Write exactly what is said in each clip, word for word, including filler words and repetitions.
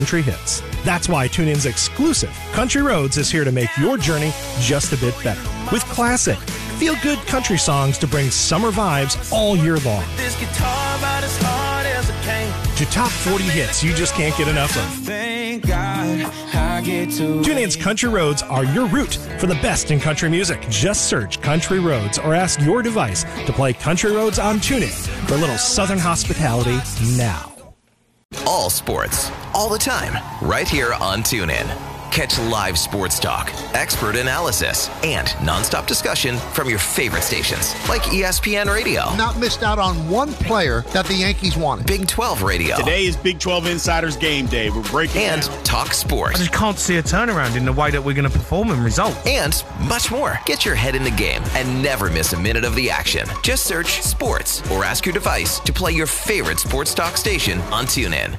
country hits. That's why TuneIn's exclusive Country Roads is here to make your journey just a bit better. With classic, feel-good country songs to bring summer vibes all year long. This guitar about as hard as a cane. To top forty hits you just can't get enough of. Thank God I get to TuneIn's Country Roads are your route for the best in country music. Just search Country Roads or ask your device to play Country Roads on TuneIn for a little Southern hospitality now. All sports, all the time, right here on TuneIn. Catch live sports talk, expert analysis, and nonstop discussion from your favorite stations, like E S P N Radio. Not missed out on one player that the Yankees wanted. Big twelve Radio. Today is Big twelve Insiders Game Day. We're breaking And down. Talk Sports. I just can't see a turnaround in the way that we're going to perform and result. And much more. Get your head in the game and never miss a minute of the action. Just search Sports or ask your device to play your favorite sports talk station on TuneIn.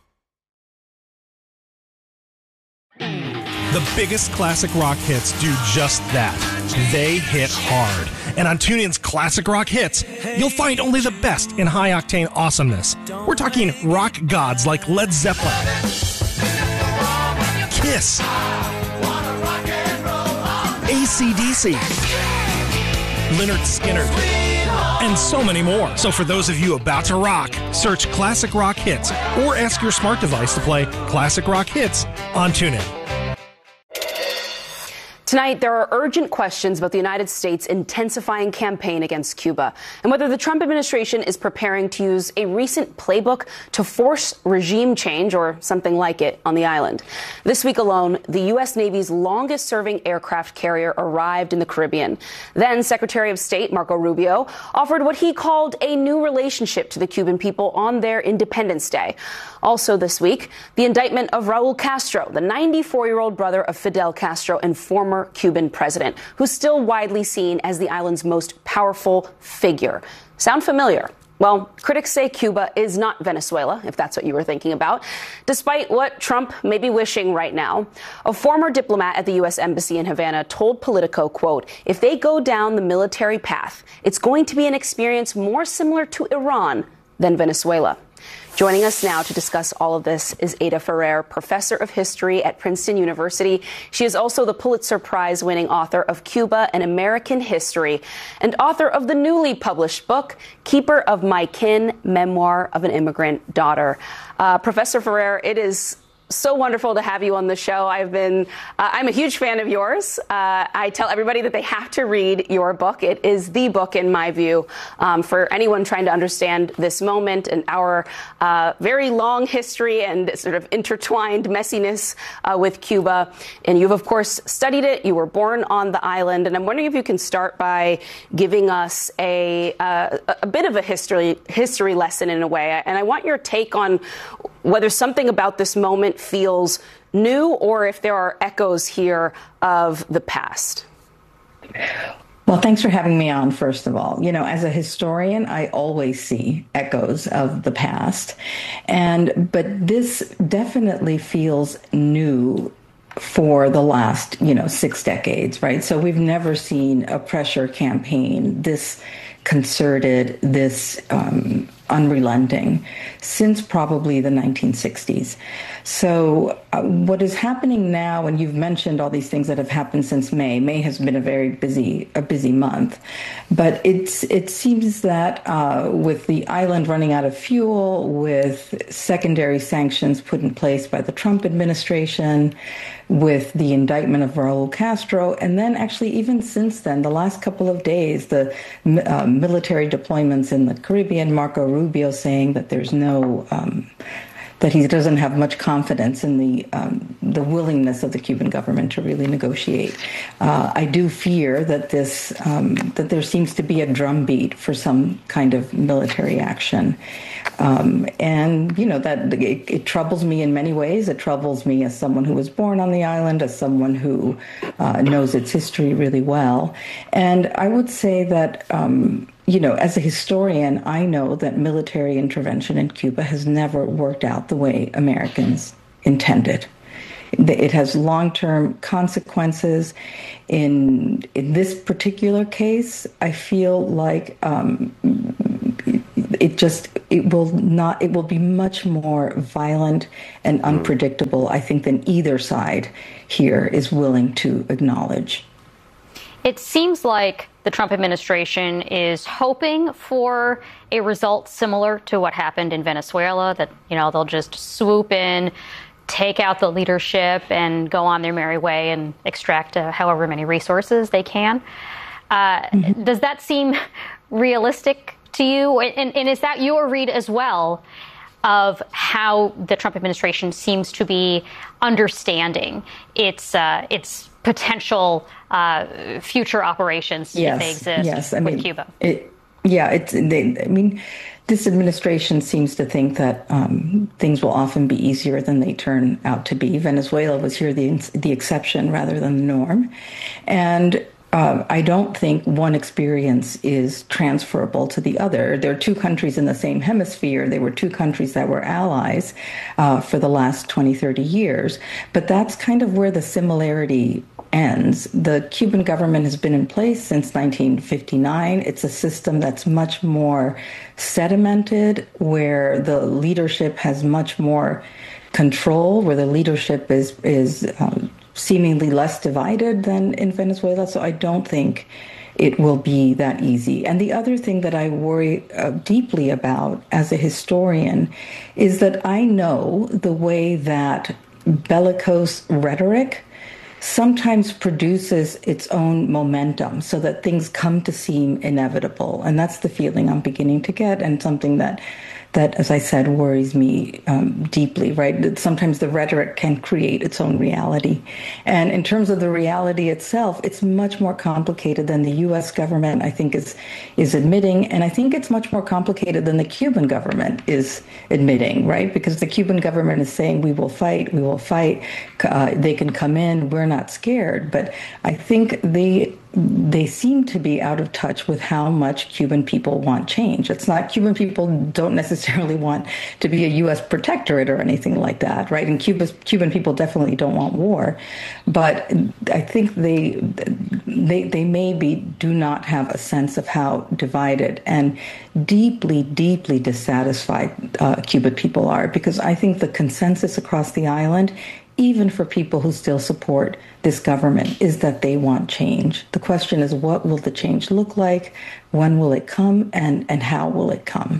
The biggest classic rock hits do just that. They hit hard. And on TuneIn's Classic Rock Hits, you'll find only the best in high-octane awesomeness. We're talking rock gods like Led Zeppelin, Kiss, A C D C, Lynyrd Skynyrd, and so many more. So for those of you about to rock, search Classic Rock Hits or ask your smart device to play Classic Rock Hits on TuneIn. Tonight, there are urgent questions about the United States' intensifying campaign against Cuba and whether the Trump administration is preparing to use a recent playbook to force regime change or something like it on the island. This week alone, the U S. Navy's longest-serving aircraft carrier arrived in the Caribbean. Then Secretary of State Marco Rubio offered what he called a new relationship to the Cuban people on their Independence Day. Also this week, the indictment of Raul Castro, the ninety-four-year-old brother of Fidel Castro and former Cuban president, who's still widely seen as the island's most powerful figure. Sound familiar? Well, critics say Cuba is not Venezuela, if that's what you were thinking about, despite what Trump may be wishing right now. A former diplomat at the U S. Embassy in Havana told Politico, quote, if they go down the military path, it's going to be an experience more similar to Iran than Venezuela. Joining us now to discuss all of this is Ada Ferrer, professor of history at Princeton University. She is also the Pulitzer Prize-winning author of Cuba, An American History, and author of the newly published book, Keeper of My Kin, Memoir of an Immigrant Daughter. Uh, Professor Ferrer, it is so wonderful to have you on the show. I've been, uh, I'm a huge fan of yours. Uh, I tell everybody that they have to read your book. It is the book, in my view, um, for anyone trying to understand this moment and our uh, very long history and sort of intertwined messiness uh, with Cuba. And you've, of course, studied it. You were born on the island. And I'm wondering if you can start by giving us a, uh, a bit of a history, history lesson in a way. And I want your take on whether something about this moment feels new or if there are echoes here of the past. Well, thanks for having me on, first of all. You know, as a historian, I always see echoes of the past. And but this definitely feels new for the last, you know, six decades, right? So we've never seen a pressure campaign this concerted, this um, unrelenting since probably the nineteen sixties. So uh, what is happening now, and you've mentioned all these things that have happened since May. May has been a very busy, a busy month, but it's it seems that uh, with the island running out of fuel, with secondary sanctions put in place by the Trump administration, with the indictment of Raul Castro, and then actually even since then, the last couple of days, the uh, military deployments in the Caribbean, Marco Rubio saying that there's no, um, that he doesn't have much confidence in the um, the willingness of the Cuban government to really negotiate. Uh, I do fear that this um, that there seems to be a drumbeat for some kind of military action. Um, and, you know, that it, it troubles me in many ways. It troubles me as someone who was born on the island, as someone who uh, knows its history really well. And I would say that, um, you know, as a historian, I know that military intervention in Cuba has never worked out the way Americans intended. It has long-term consequences. In in this particular case, I feel like um, it just, it will not, it will be much more violent and unpredictable, I think, than either side here is willing to acknowledge. It seems like the Trump administration is hoping for a result similar to what happened in Venezuela, that, you know, they'll just swoop in, take out the leadership and go on their merry way and extract uh, however many resources they can. Uh, mm-hmm. Does that seem realistic to you? And, and is that your read as well of how the Trump administration seems to be understanding its uh, its potential uh, future operations yes, if they exist yes. I with mean, Cuba? It, yeah, it's. They, I mean, this administration seems to think that um, things will often be easier than they turn out to be. Venezuela was here the the exception rather than the norm, and Uh, I don't think one experience is transferable to the other. There are two countries in the same hemisphere. They were two countries that were allies uh, for the last twenty, thirty years. But that's kind of where the similarity ends. The Cuban government has been in place since nineteen fifty-nine. It's a system that's much more sedimented, where the leadership has much more control, where the leadership is is um, seemingly less divided than in Venezuela. So I don't think it will be that easy. And the other thing that I worry uh, deeply about as a historian is that I know the way that bellicose rhetoric sometimes produces its own momentum so that things come to seem inevitable. And that's the feeling I'm beginning to get, and something that that, as I said, worries me um, deeply, right? Sometimes the rhetoric can create its own reality. And in terms of the reality itself, it's much more complicated than the U S government, I think, is is admitting. And I think it's much more complicated than the Cuban government is admitting, right? Because the Cuban government is saying, we will fight, we will fight. Uh, they can come in, we're not scared. But I think they... they seem to be out of touch with how much Cuban people want change. It's not, Cuban people don't necessarily want to be a U S protectorate or anything like that, right? And Cuba's, Cuban people definitely don't want war. But I think they, they, they maybe do not have a sense of how divided and deeply, deeply dissatisfied uh, Cuban people are, because I think the consensus across the island, even for people who still support this government, is that they want change. The question is, what will the change look like? When will it come? And, and how will it come?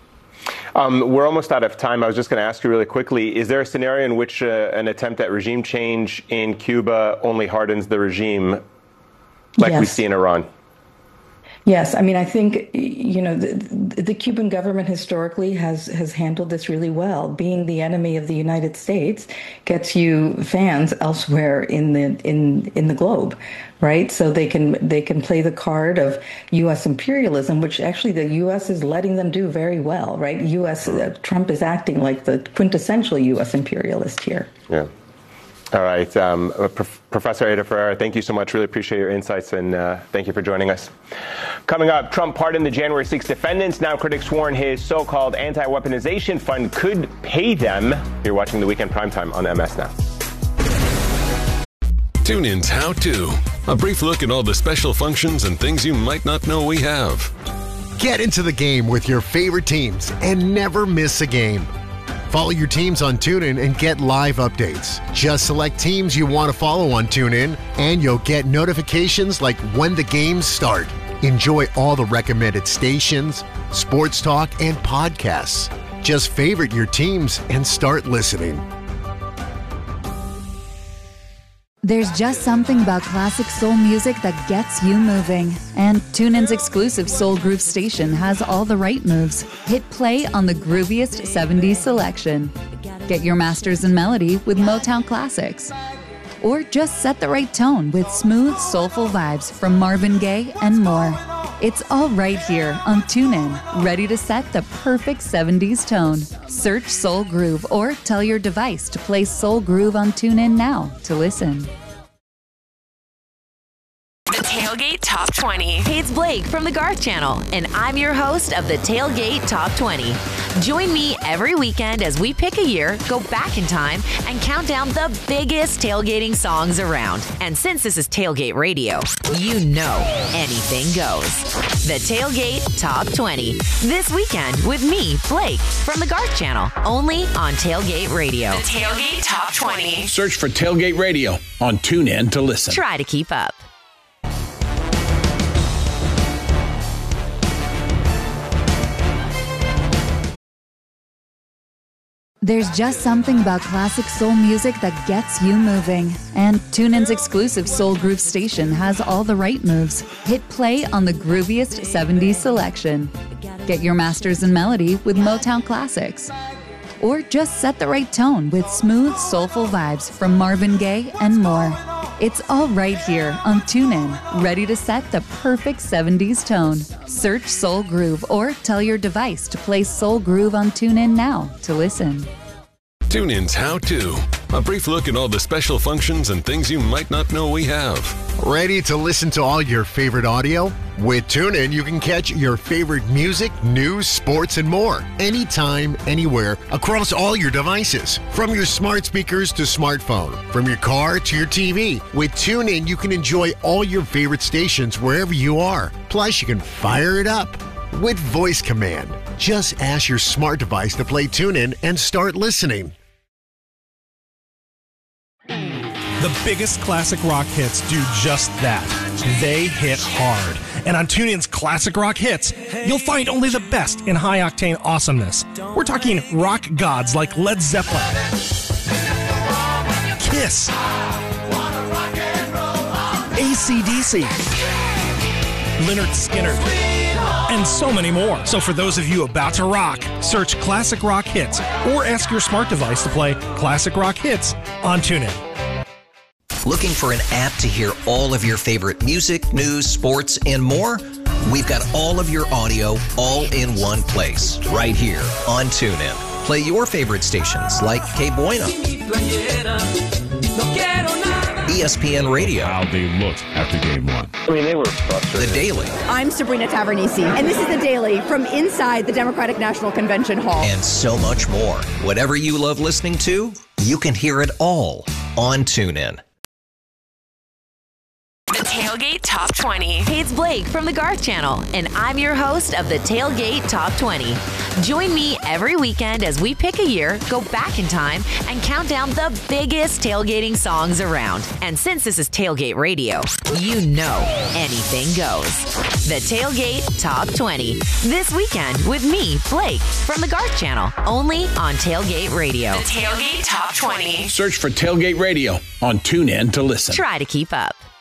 Um, we're almost out of time. I was just going to ask you really quickly, is there a scenario in which uh, an attempt at regime change in Cuba only hardens the regime like yes. we see in Iran? Yes, I mean, I think, you know, the, the Cuban government historically has, has handled this really well. Being the enemy of the United States gets you fans elsewhere in the in in the globe, right? So they can they can play the card of U S imperialism, which actually the U S is letting them do very well, right? U S uh, Trump is acting like the quintessential U S imperialist here. Yeah. All right. Um, Prof- Professor Ada Ferreira, thank you so much. Really appreciate your insights, and uh, thank you for joining us. Coming up, Trump pardoned the January sixth defendants. Now critics warn his so-called anti-weaponization fund could pay them. You're watching The Weekend Primetime on M S Now. TuneIn's How To. A brief look at all the special functions and things you might not know we have. Get into the game with your favorite teams and never miss a game. Follow your teams on TuneIn and get live updates. Just select teams you want to follow on TuneIn, and you'll get notifications like when the games start. Enjoy all the recommended stations, sports talk, and podcasts. Just favorite your teams and start listening. There's just something about classic soul music that gets you moving. And TuneIn's exclusive Soul Groove station has all the right moves. Hit play on the grooviest seventies selection. Get your masters in melody with Motown classics. Or just set the right tone with smooth, soulful vibes from Marvin Gaye and more. It's all right here on TuneIn, ready to set the perfect seventies tone. Search Soul Groove or tell your device to play Soul Groove on TuneIn now to listen. The Teo Tailgate Top twenty. Hey, it's Blake from the Garth Channel, and I'm your host of the Tailgate Top twenty. Join me every weekend as we pick a year, go back in time, and count down the biggest tailgating songs around. And since this is Tailgate Radio, you know anything goes. The Tailgate Top twenty. This weekend with me, Blake, from the Garth Channel, only on Tailgate Radio. The Tailgate Top twenty. Search for Tailgate Radio on TuneIn to listen. Try to keep up. There's just something about classic soul music that gets you moving. And TuneIn's exclusive Soul Groove station has all the right moves. Hit play on the grooviest seventies selection. Get your masters in melody with Motown classics. Or just set the right tone with smooth, soulful vibes from Marvin Gaye and more. It's all right here on TuneIn, ready to set the perfect seventies tone. Search Soul Groove or tell your device to play Soul Groove on TuneIn now to listen. TuneIn's How To. A brief look at all the special functions and things you might not know we have. Ready to listen to all your favorite audio? With TuneIn, you can catch your favorite music, news, sports, and more. Anytime, anywhere, across all your devices. From your smart speakers to smartphone. From your car to your T V. With TuneIn, you can enjoy all your favorite stations wherever you are. Plus, you can fire it up with voice command. Just ask your smart device to play TuneIn and start listening. The biggest classic rock hits do just that. They hit hard. And on TuneIn's Classic Rock Hits, you'll find only the best in high-octane awesomeness. We're talking rock gods like Led Zeppelin, Kiss, A C D C, Lynyrd Skynyrd, and so many more. So for those of you about to rock, search Classic Rock Hits or ask your smart device to play Classic Rock Hits on TuneIn. Looking for an app to hear all of your favorite music, news, sports, and more? We've got all of your audio all in one place, right here on TuneIn. Play your favorite stations like K Bueno, E S P N Radio. How they looked after game one. I mean, they were frustrated. The Daily. I'm Sabrina Tavernisi, and this is The Daily from inside the Democratic National Convention Hall. And so much more. Whatever you love listening to, you can hear it all on TuneIn. The Tailgate Top twenty. Hey, it's Blake from the Garth Channel, and I'm your host of the Tailgate Top twenty. Join me every weekend as we pick a year, go back in time, and count down the biggest tailgating songs around. And since this is Tailgate Radio, you know anything goes. The Tailgate Top twenty. This weekend with me, Blake, from the Garth Channel, only on Tailgate Radio. The Tailgate Top twenty. Search for Tailgate Radio on TuneIn to listen. Try to keep up.